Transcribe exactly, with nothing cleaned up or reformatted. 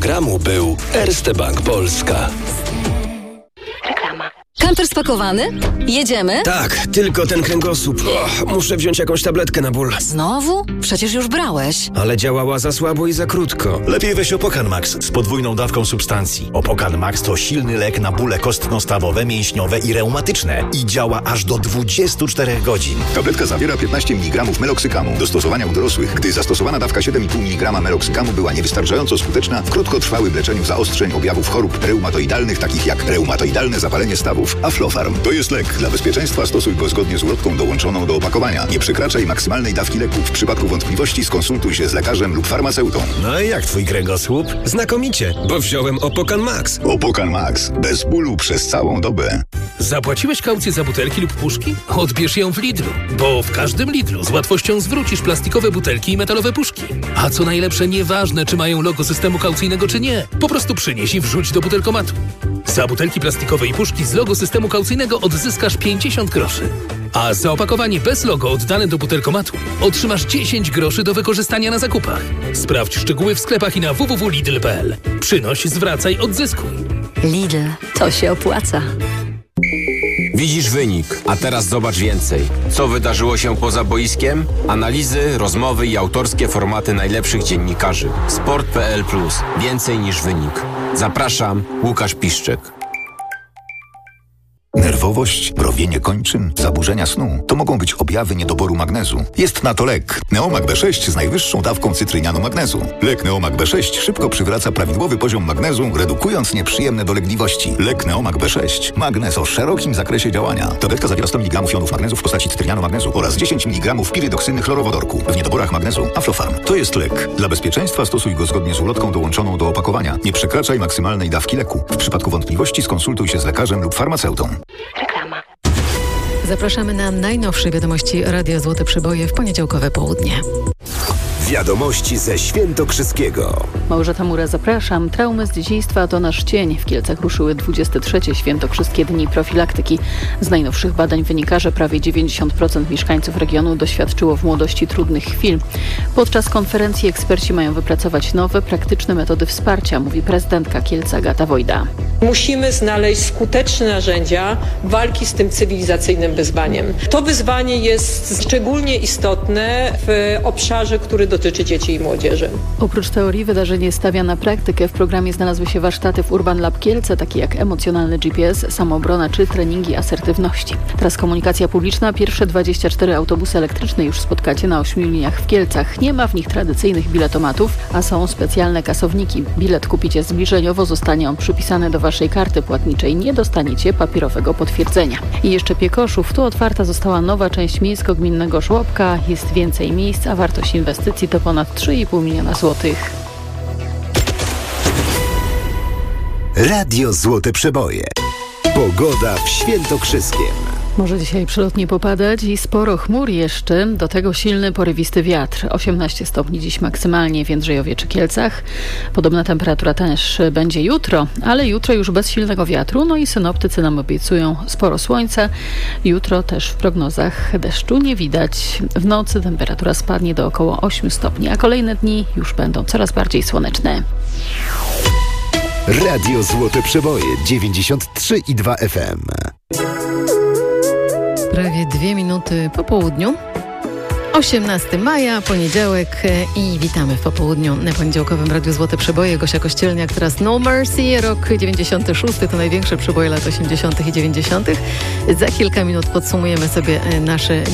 Gramu był Erste Bank Polska. Reklama. Kamper spakowany? Jedziemy? Tak, tylko ten kręgosłup. O, muszę wziąć jakąś tabletkę na ból. Znowu? Przecież już brałeś. Ale działała za słabo i za krótko. Lepiej weź Opokan Max z podwójną dawką substancji. Opokan Max to silny lek na bóle kostno-stawowe, mięśniowe i reumatyczne. I działa aż do dwudziestu czterech godzin. Tabletka zawiera piętnaście miligramów meloksykamu. Do stosowania u dorosłych, gdy zastosowana dawka siedem i pół miligrama meloksykamu była niewystarczająco skuteczna w krótkotrwałym leczeniu zaostrzeń objawów chorób reumatoidalnych, takich jak reumatoidalne zapalenie stawów. Aflofarm to jest lek. Dla bezpieczeństwa stosuj go zgodnie z ulotką dołączoną do opakowania. Nie przekraczaj maksymalnej dawki leku. W przypadku wątpliwości skonsultuj się z lekarzem lub farmaceutą. No i jak twój kręgosłup? Znakomicie, bo wziąłem Opokan Max. Opokan Max. Bez bólu przez całą dobę. Zapłaciłeś kaucję za butelki lub puszki? Odbierz ją w Lidlu, bo w każdym Lidlu z łatwością zwrócisz plastikowe butelki i metalowe puszki. A co najlepsze, nieważne czy mają logo systemu kaucyjnego czy nie, po prostu przynieś i wrzuć do butelkomatu. Za butelki plastikowe i puszki z logo systemu kaucyjnego odzyskasz pięćdziesiąt groszy. A za opakowanie bez logo oddane do butelkomatu otrzymasz dziesięć groszy do wykorzystania na zakupach. Sprawdź szczegóły w sklepach i na w w w kropka lidl kropka p l. Przynoś, zwracaj, odzyskuj. Lidl, to się opłaca. Widzisz wynik, a teraz zobacz więcej. Co wydarzyło się poza boiskiem? Analizy, rozmowy i autorskie formaty najlepszych dziennikarzy. sport kropka p l plus. Więcej niż wynik. Zapraszam, Łukasz Piszczek. Nerwowość, mrowienie kończyn, zaburzenia snu to mogą być objawy niedoboru magnezu. Jest na to lek. Neomag B sześć z najwyższą dawką cytrynianu magnezu. Lek Neomag B sześć szybko przywraca prawidłowy poziom magnezu, redukując nieprzyjemne dolegliwości. Lek Neomag B sześć. Magnez o szerokim zakresie działania. Tabletka zawiera sto miligramów jonów magnezu w postaci cytrynianu magnezu oraz dziesięć miligramów pirydoksyny chlorowodorku. W niedoborach magnezu Aflofarm. To jest lek. Dla bezpieczeństwa stosuj go zgodnie z ulotką dołączoną do opakowania. Nie przekraczaj maksymalnej dawki leku. W przypadku wątpliwości skonsultuj się z lekarzem lub farmaceutą. Reklama. Zapraszamy na najnowsze wiadomości Radia Złote Przeboje w poniedziałkowe południe. Wiadomości ze Świętokrzyskiego. Małgorzata Mura, zapraszam. Traumy z dzieciństwa to nasz cień. W Kielcach ruszyły dwudzieste trzecie Świętokrzyskie Dni Profilaktyki. Z najnowszych badań wynika, że prawie dziewięćdziesiąt procent mieszkańców regionu doświadczyło w młodości trudnych chwil. Podczas konferencji eksperci mają wypracować nowe, praktyczne metody wsparcia, mówi prezydentka Kielc Agata Wojda. Musimy znaleźć skuteczne narzędzia walki z tym cywilizacyjnym wyzwaniem. To wyzwanie jest szczególnie istotne w obszarze, który dotyczy dzieci i młodzieży. Oprócz teorii wydarzenie stawia na praktykę. W programie znalazły się warsztaty w Urban Lab Kielce, takie jak emocjonalny G P S, samoobrona czy treningi asertywności. Teraz komunikacja publiczna. Pierwsze dwadzieścia cztery autobusy elektryczne już spotkacie na ośmiu liniach w Kielcach. Nie ma w nich tradycyjnych biletomatów, a są specjalne kasowniki. Bilet kupicie zbliżeniowo, zostanie on przypisany do waszej karty płatniczej. Nie dostaniecie papierowego potwierdzenia. I jeszcze Piekoszów. Tu otwarta została nowa część miejsko-gminnego żłobka. Jest więcej miejsc, a wartość inwestycji to ponad trzy i pół miliona złotych. Radio Złote Przeboje. Pogoda w Świętokrzyskiem. Może dzisiaj przelotnie popadać i sporo chmur jeszcze, do tego silny, porywisty wiatr. osiemnaście stopni dziś maksymalnie w Jędrzejowie czy Kielcach. Podobna temperatura też będzie jutro, ale jutro już bez silnego wiatru. No i synoptycy nam obiecują sporo słońca. Jutro też w prognozach deszczu nie widać. W nocy temperatura spadnie do około ośmiu stopni, a kolejne dni już będą coraz bardziej słoneczne. Radio Złote Przeboje dziewięćdziesiąt trzy i dwa F M. Prawie dwie minuty po południu. osiemnastego maja, poniedziałek i witamy w popołudniu na poniedziałkowym Radiu Złote Przeboje. Gosia Kościelniak, teraz No Mercy, rok dziewięćdziesiąty szósty, to największe przeboje lat osiemdziesiątych i dziewięćdziesiątych. Za kilka minut podsumujemy sobie nasze